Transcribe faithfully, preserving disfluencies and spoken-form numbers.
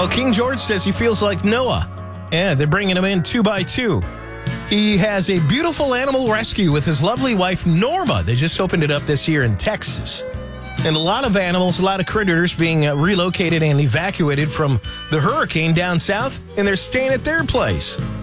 Well, King George says he feels like Noah. Yeah, they're bringing him in two by two. He has a beautiful animal rescue with his lovely wife, Norma. They just opened it up this year in Texas. And a lot of animals, a lot of critters being uh, relocated and evacuated from the hurricane down south, and they're staying at their place.